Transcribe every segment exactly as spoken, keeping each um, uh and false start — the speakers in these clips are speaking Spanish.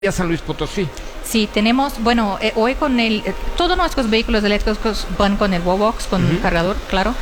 a San Luis Potosí. Sí, tenemos, bueno, eh, hoy con el, eh, todos nuestros vehículos eléctricos van con el Wallbox, con uh-huh. cargador, claro.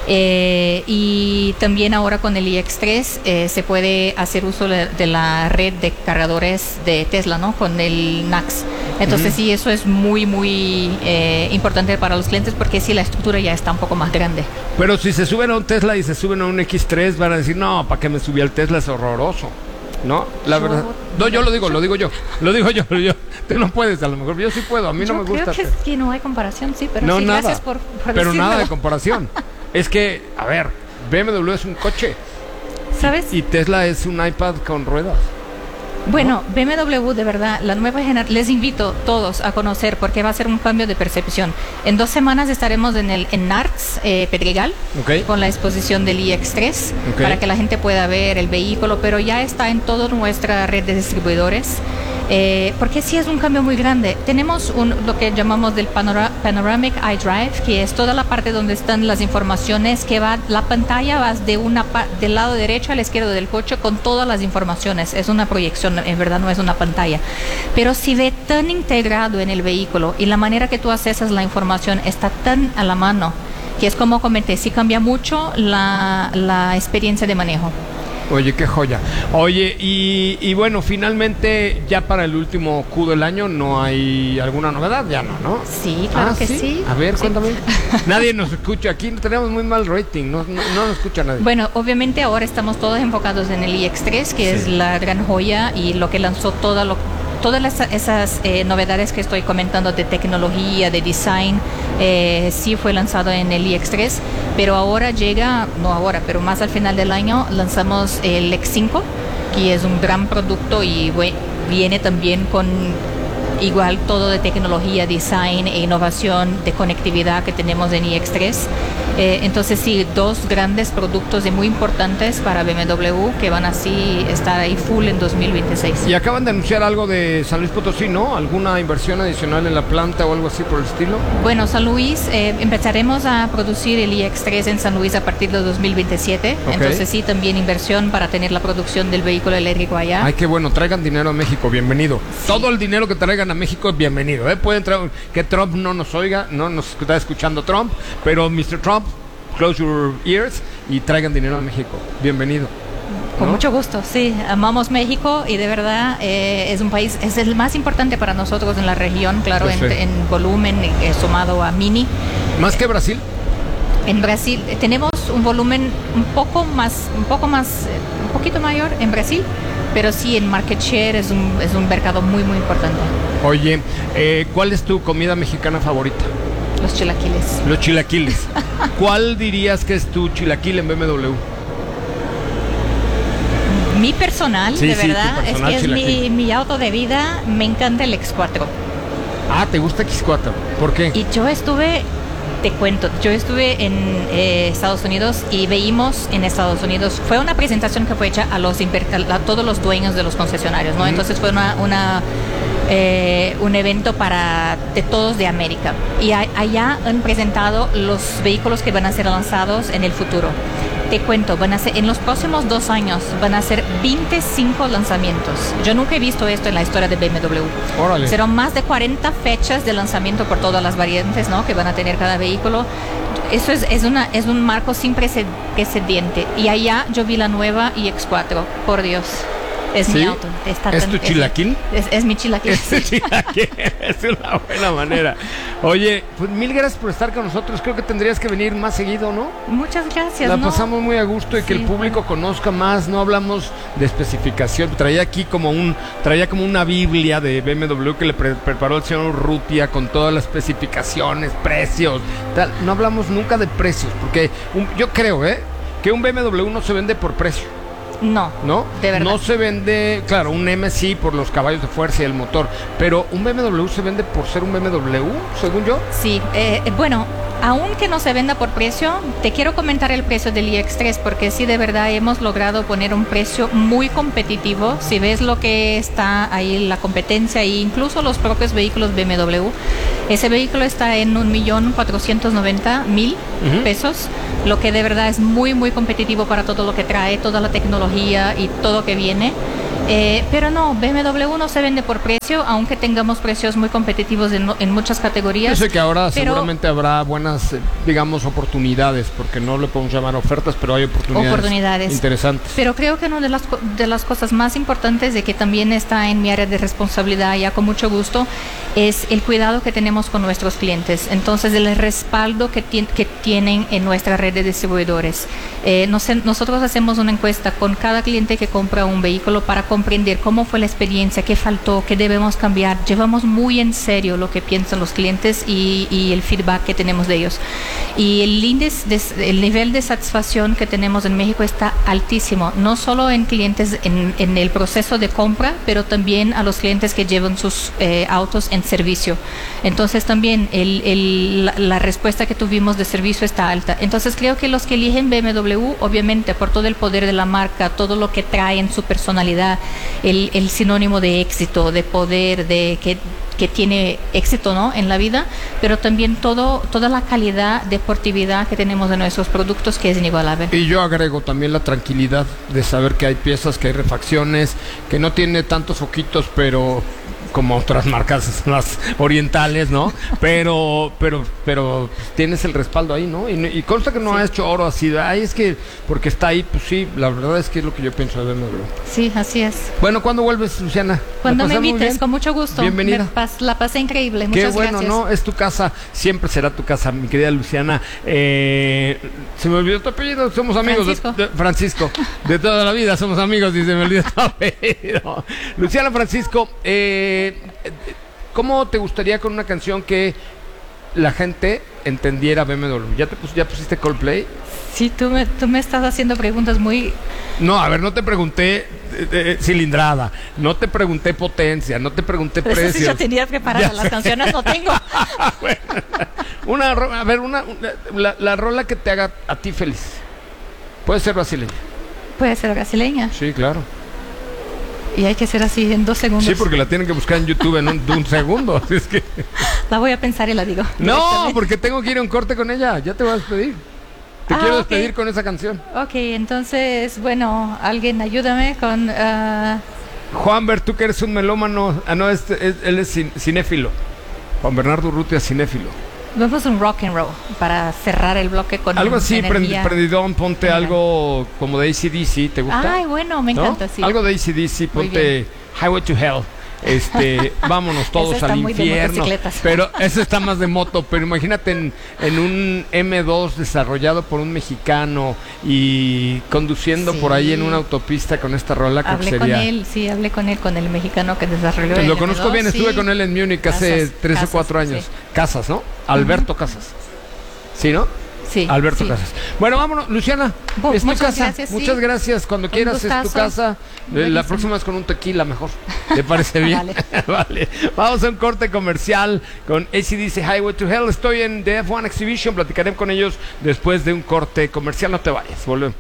Eh, y también ahora con el i equis tres eh, se puede hacer uso de, de la red de cargadores de Tesla, ¿no? Con el N A C S. Entonces uh-huh. sí, eso es muy, muy eh, importante para los clientes porque sí, la estructura ya está un poco más grande. Pero si se suben a un Tesla y se suben a un equis tres, van a decir, no, ¿para qué me subí al Tesla? Es horroroso. No, la yo, verdad. No, yo lo digo, yo, lo digo yo. Lo digo yo, yo. Tú no puedes, a lo mejor. Yo sí puedo, a mí no me gusta. Creo que, que no hay comparación, sí, pero no, sí, nada. gracias por, por Pero decirlo. nada de comparación. Es que, a ver, B M W es un coche. ¿Sabes? Y, y Tesla es un iPad con ruedas. Bueno, ¿no? B M W, de verdad, la nueva generación, les invito todos a conocer porque va a ser un cambio de percepción. En dos semanas estaremos en el en NARTS, eh, Pedregal, okay. con la exposición del i equis tres, okay. para que la gente pueda ver el vehículo, pero ya está en toda nuestra red de distribuidores. Eh, porque sí es un cambio muy grande. Tenemos un, lo que llamamos del panora, Panoramic iDrive, que es toda la parte donde están las informaciones, que va, la pantalla va de una del lado derecho al izquierdo del coche con todas las informaciones. Es una proyección, en verdad no es una pantalla. Pero si ve tan integrado en el vehículo y la manera que tú accesas la información está tan a la mano, que es como comenté, sí cambia mucho la, la experiencia de manejo. Oye, qué joya. Oye, y, y bueno, finalmente ya para el último Q del año no hay alguna novedad, ya no, ¿no? Sí, claro ah, que sí. sí. A ver, sí. cuéntame. Nadie nos escucha, aquí tenemos muy mal rating, no, no, no nos escucha nadie. Bueno, obviamente ahora estamos todos enfocados en el i equis tres, que sí. es la gran joya y lo que lanzó todo lo Todas las, esas eh, novedades que estoy comentando de tecnología, de design, eh, sí fue lanzado en el i equis tres, pero ahora llega, no ahora, pero más al final del año lanzamos el X cinco, que es un gran producto y bueno, viene también con igual todo de tecnología, design e innovación de conectividad que tenemos en i equis tres. Eh, entonces sí, dos grandes productos y muy importantes para B M W que van así estar ahí full en dos mil veintiséis. Y acaban de anunciar algo de San Luis Potosí, ¿no? ¿Alguna inversión adicional en la planta o algo así por el estilo? Bueno, San Luis, eh, empezaremos a producir el i equis tres en San Luis a partir de dos mil veintisiete. Okay. Entonces sí, también inversión para tener la producción del vehículo eléctrico allá. Ay, qué bueno, traigan dinero a México, bienvenido. Sí. Todo el dinero que traigan a México es bienvenido, ¿eh? Pueden traer, que Trump no nos oiga, no nos está escuchando Trump, pero mister Trump, close your ears y traigan dinero a México. Bienvenido. Con ¿no? mucho gusto, sí. Amamos México y de verdad eh, es un país, es el más importante para nosotros en la región, claro, pues en, sí. en volumen eh, sumado a Mini. ¿Más que Brasil? En Brasil eh, tenemos un volumen un poco más, un poco más, eh, un poquito mayor en Brasil, pero sí en market share es un, es un mercado muy, muy importante. Oye, eh, ¿cuál es tu comida mexicana favorita? Los chilaquiles. Los chilaquiles. ¿Cuál dirías que es tu chilaquil en B M W? Mi personal, sí, de sí, verdad, personal es que chilaquil. es mi, mi auto de vida, me encanta el X cuatro. Ah, ¿te gusta X cuatro? ¿Por qué? Y yo estuve, te cuento, yo estuve en eh, Estados Unidos y veímos en Estados Unidos, fue una presentación que fue hecha a, los, a todos los dueños de los concesionarios, ¿no? Mm. Entonces fue una... una Eh, un evento para de todos de América y a, allá han presentado los vehículos que van a ser lanzados en el futuro. Te cuento, van a ser, en los próximos dos años van a ser veinticinco lanzamientos. Yo nunca he visto esto en la historia de B M W. Órale. Serán más de cuarenta fechas de lanzamiento por todas las variantes, ¿no? que van a tener cada vehículo. Eso es, es, una, es un marco sin precedente. Y allá yo vi la nueva i equis cuatro, por Dios. Es ¿Sí? mi auto. Está ¿Es tan, tu chilaquil? Es, es, es mi chilaquil. Es tu chilaquil. Es una buena manera. Oye, pues mil gracias por estar con nosotros. Creo que tendrías que venir más seguido, ¿no? Muchas gracias. La ¿no? pasamos muy a gusto y sí, que el público bueno. conozca más. No hablamos de especificación. Traía aquí como un, traía como una biblia de B M W que le pre preparó el señor Urrutia con todas las especificaciones, precios, tal. No hablamos nunca de precios, porque un, yo creo, ¿eh? que un B M W no se vende por precio. No, ¿no? De verdad. No se vende, claro, un M sí por los caballos de fuerza y el motor, pero un B M W se vende por ser un B M W, según yo. Sí, eh, bueno, aunque no se venda por precio, te quiero comentar el precio del i equis tres porque sí, de verdad hemos logrado poner un precio muy competitivo. Si ves lo que está ahí, la competencia e incluso los propios vehículos B M W, ese vehículo está en un millón cuatrocientos noventa mil pesos, lo que de verdad es muy, muy competitivo para todo lo que trae, toda la tecnología y todo que viene. Eh, pero no, B M W no se vende por precio, aunque tengamos precios muy competitivos en, en muchas categorías. Yo sé que ahora pero, seguramente habrá buenas, eh, digamos, oportunidades, porque no le podemos llamar ofertas, pero hay oportunidades, oportunidades interesantes. Pero creo que una de las, de las cosas más importantes, de que también está en mi área de responsabilidad ya con mucho gusto, es el cuidado que tenemos con nuestros clientes. Entonces, el respaldo que, ti- que tienen en nuestra red de distribuidores. Eh, nos, nosotros hacemos una encuesta con cada cliente que compra un vehículo para comprender cómo fue la experiencia, qué faltó, qué debemos cambiar. Llevamos muy en serio lo que piensan los clientes y, y el feedback que tenemos de ellos. Y el índice, de, el nivel de satisfacción que tenemos en México está altísimo, no solo en clientes en, en el proceso de compra, pero también a los clientes que llevan sus eh, autos en servicio. Entonces también el, el, la, la respuesta que tuvimos de servicio está alta. Entonces creo que los que eligen B M W, obviamente por todo el poder de la marca, todo lo que trae en su personalidad, el, el sinónimo de éxito, de poder, de que que tiene éxito, ¿no?, en la vida, pero también todo toda la calidad, deportividad que tenemos de nuestros productos, que es inigualable. Y yo agrego también la tranquilidad de saber que hay piezas, que hay refacciones, que no tiene tantos foquitos, pero como otras marcas más orientales, ¿no? Pero, pero, pero tienes el respaldo ahí, ¿no? Y, y consta que no sí. ha hecho oro así, ay, es que porque está ahí, pues sí, la verdad es que es lo que yo pienso de verlo. Sí, así es. Bueno, ¿cuándo vuelves, Luciana? Cuando me invites, con mucho gusto. Bienvenida. Me pas, la pasé increíble, muchas Qué bueno, gracias. ¿no? Es tu casa, siempre será tu casa, mi querida Luciana. Eh, se me olvidó tu apellido, somos amigos. Francisco. De, de, Francisco, de toda la vida somos amigos y se me olvidó tu apellido. Luciana Francisco, eh, ¿cómo te gustaría con una canción que la gente entendiera B M W? ¿Ya te pus, ya pusiste Coldplay? Sí, tú me, tú me estás haciendo preguntas muy... No, a ver, no te pregunté eh, eh, cilindrada, no te pregunté potencia, no te pregunté Pero precios. Sí, yo tenía preparadas las canciones, no tengo. Bueno, una, a ver, una, una la, la rola que te haga a ti feliz. ¿Puede ser brasileña? Puede ser brasileña. Sí, claro. Y hay que ser así en dos segundos. Sí, porque la tienen que buscar en YouTube en un, un segundo. Así es que... La voy a pensar y la digo. No, porque tengo que ir a un corte con ella. Ya te voy a despedir. Te ah, quiero okay. despedir con esa canción. Ok, entonces, bueno, alguien ayúdame con... Uh... Juanber, tú que eres un melómano. Ah, no, es, es, él es cin, cinéfilo. Juan Bernardo Urrutia, cinéfilo. Vamos un rock and roll para cerrar el bloque con algo así, energía. prendidón, ponte Venga. algo como de A C D C, ¿te gusta? Ay, bueno, me encanta, ¿no? sí. Algo de A C D C, ponte Highway to Hell. Este, vámonos todos al infierno. Pero eso está más de moto, pero imagínate en, en un M dos desarrollado por un mexicano y conduciendo sí. por ahí en una autopista con esta rola. Hablé que sería... con él, sí, hablé con él, con el mexicano que desarrolló pues el lo conozco M dos, bien, sí. estuve con él en Múnich hace Casas, tres Casas, o cuatro años. Sí. Casas, ¿no? Alberto uh-huh. Casas. ¿Sí, no? Sí, Alberto sí. Casas. Bueno, vámonos, Luciana. Bo, es tu muchas casa. gracias. Muchas sí. gracias. Cuando Un quieras gustazo. Es tu casa. Buenísimo. La próxima es con un tequila mejor. ¿Te parece bien? Vale. Vale. Vamos a un corte comercial con A C D C Highway to Hell. Estoy en The F uno Exhibition. Platicaré con ellos después de un corte comercial. No te vayas. Volvemos.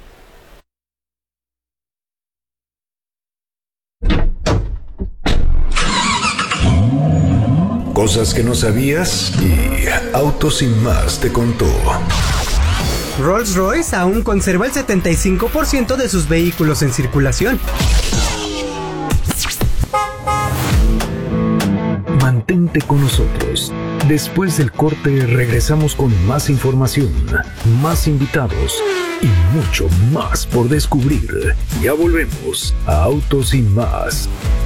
Cosas que no sabías y Autos Sin Más te contó. Rolls-Royce aún conserva el setenta y cinco por ciento de sus vehículos en circulación. Mantente con nosotros. Después del corte regresamos con más información, más invitados y mucho más por descubrir. Ya volvemos a Autos Sin Más.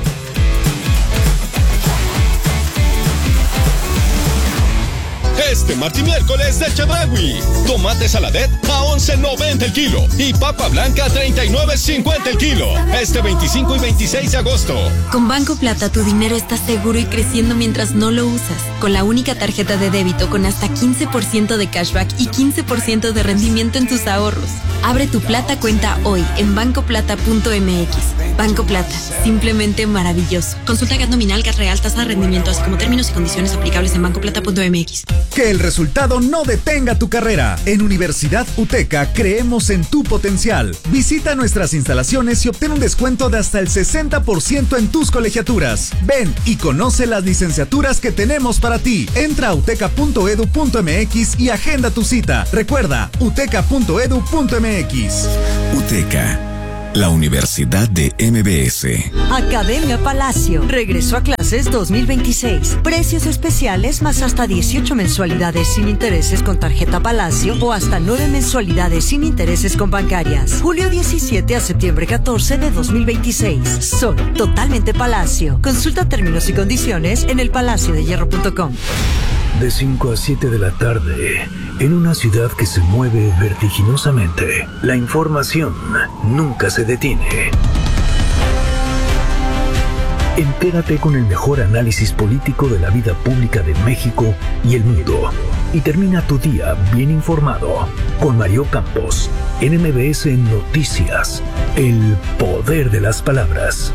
Este martes y miércoles de Chedraui. Tomate saladet a once noventa el kilo y papa blanca a treinta y nueve cincuenta el kilo. Este veinticinco y veintiséis de agosto. Con Banco Plata tu dinero está seguro y creciendo mientras no lo usas. Con la única tarjeta de débito con hasta quince por ciento de cashback y quince por ciento de rendimiento en tus ahorros. Abre tu Plata cuenta hoy en banco plata punto m x. Banco Plata, simplemente maravilloso. Consulta gas nominal, gas real, tasa de rendimiento, así como términos y condiciones aplicables en banco plata punto m x. Que el resultado no detenga tu carrera. En Universidad UTECA creemos en tu potencial. Visita nuestras instalaciones y obtén un descuento de hasta el sesenta por ciento en tus colegiaturas. Ven y conoce las licenciaturas que tenemos para ti. Entra a uteca punto edu punto m x y agenda tu cita. Recuerda, uteca punto edu punto m x. UTECA, La Universidad de M B S. Academia Palacio. Regresó a clases dos mil veintiséis. Precios especiales más hasta dieciocho mensualidades sin intereses con tarjeta Palacio o hasta nueve mensualidades sin intereses con bancarias. Julio diecisiete a septiembre catorce de dos mil veintiséis. Soy totalmente Palacio. Consulta términos y condiciones en el palacio de hierro punto com. De cinco a siete de la tarde, en una ciudad que se mueve vertiginosamente, la información nunca se detiene. Entérate con el mejor análisis político de la vida pública de México y el mundo. Y termina tu día bien informado con Mario Campos, en M B S Noticias, el poder de las palabras.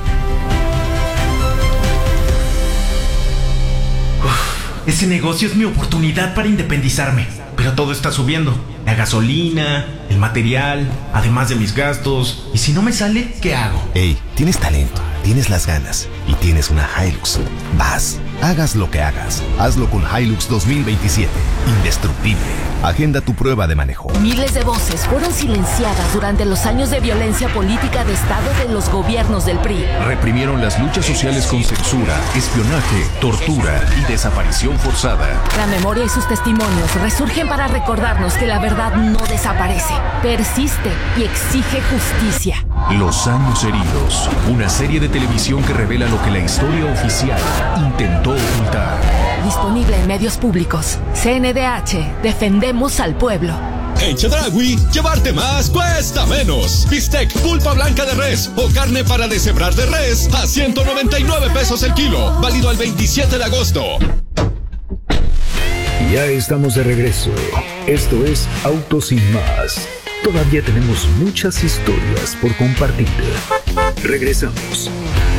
Ese negocio es mi oportunidad para independizarme, pero todo está subiendo. La gasolina, el material, además de mis gastos. ¿Y si no me sale, qué hago? Ey, tienes talento, tienes las ganas y tienes una Hilux. Vas, hagas lo que hagas, hazlo con Hilux dos mil veintisiete. Indestructible. Agenda tu prueba de manejo. Miles de voces fueron silenciadas durante los años de violencia política de Estado de los gobiernos del P R I. Reprimieron las luchas sociales con censura, espionaje, tortura y desaparición forzada. La memoria y sus testimonios resurgen para recordarnos que la verdad no desaparece, persiste y exige justicia. Los años heridos, una serie de televisión que revela lo que la historia oficial intentó ocultar. Disponible en medios públicos. C N D H, defendemos al pueblo. En Chedraui, llevarte más cuesta menos. Bistec, pulpa blanca de res o carne para deshebrar de res a ciento noventa y nueve pesos el kilo. Válido al veintisiete de agosto. Ya estamos de regreso. Esto es Autos Sin Más. Todavía tenemos muchas historias por compartir. Regresamos.